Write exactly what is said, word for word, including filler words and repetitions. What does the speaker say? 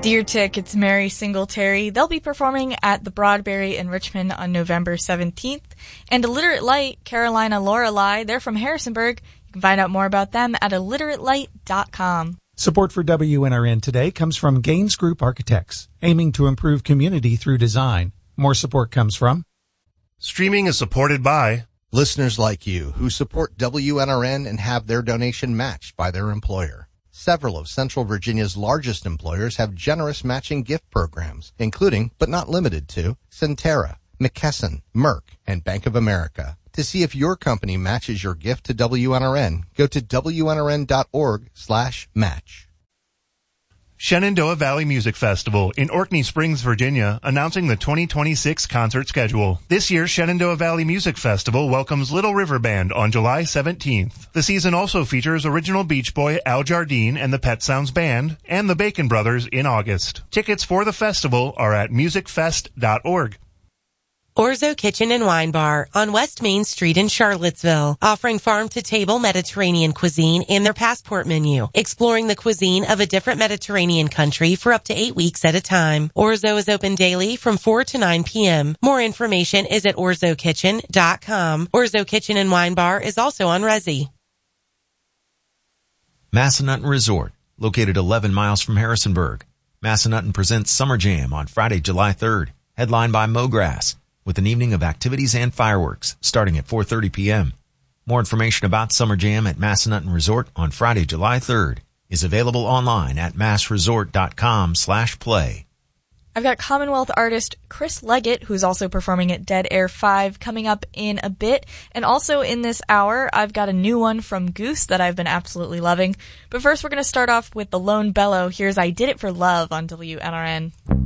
Dear Tick, it's Mary Singletary. They'll be performing at the Broadberry in Richmond on November seventeenth. And Illiterate Light, Carolina Lorelei, they're from Harrisonburg. You can find out more about them at illiterate light dot com. Support for W N R N today comes from Gaines Group Architects, aiming to improve community through design. More support comes from Streaming is supported by listeners like you who support W N R N and have their donation matched by their employer. Several of Central Virginia's largest employers have generous matching gift programs, including, but not limited to, Centera, McKesson, Merck, and Bank of America. To see if your company matches your gift to W N R N, go to W N R N dot org slash match. Shenandoah Valley Music Festival in Orkney Springs, Virginia, announcing the twenty twenty-six concert schedule. This year's Shenandoah Valley Music Festival welcomes Little River Band on July seventeenth. The season also features original Beach Boy Al Jardine and the Pet Sounds Band and the Bacon Brothers in August. Tickets for the festival are at music fest dot org. Orzo Kitchen and Wine Bar on West Main Street in Charlottesville, offering farm-to-table Mediterranean cuisine in their passport menu, exploring the cuisine of a different Mediterranean country for up to eight weeks at a time. Orzo is open daily from four to nine p.m. More information is at orzo kitchen dot com. Orzo Kitchen and Wine Bar is also on Resi. Massanutten Resort, located eleven miles from Harrisonburg. Massanutten presents Summer Jam on Friday, July third, headlined by Mograss, with an evening of activities and fireworks starting at four thirty p.m. More information about Summer Jam at Massanutten Resort on Friday, July third is available online at massresort dot com slash play. I've got Commonwealth artist Chris Leggett, who's also performing at Dead Air five, coming up in a bit. And also in this hour, I've got a new one from Goose that I've been absolutely loving. But first, we're going to start off with The Lone Bellow. Here's I Did It for Love on W N R N.